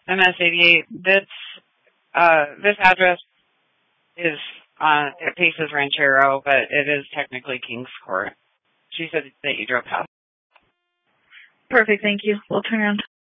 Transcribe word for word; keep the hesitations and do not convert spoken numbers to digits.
M S eighty-eight. This uh, this address is on it faces Ranchero, but it is technically Kings Court. She said that you drove past. Perfect. Thank you. We'll turn around.